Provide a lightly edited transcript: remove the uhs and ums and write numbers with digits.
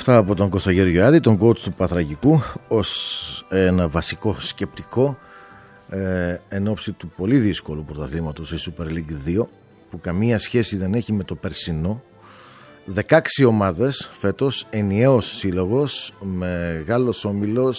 Αυτά από τον Κώστα Γεωργιάδη, τον coach του Παθρακικού, ως ένα βασικό σκεπτικό εν ώψη του πολύ δύσκολου πρωταθλήματος η Super League 2, που καμία σχέση δεν έχει με το περσινό. 16 ομάδες φέτος, ενιαίος σύλλογος, μεγάλος όμιλος,